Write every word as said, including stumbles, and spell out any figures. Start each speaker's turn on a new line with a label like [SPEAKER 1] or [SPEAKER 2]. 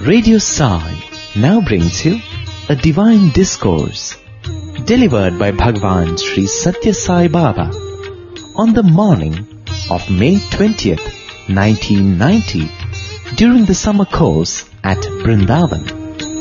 [SPEAKER 1] Radio Sai now brings you a divine discourse delivered by Bhagwan Sri Satya Sai Baba on the morning of May twentieth, nineteen ninety during the summer course at Brindavan.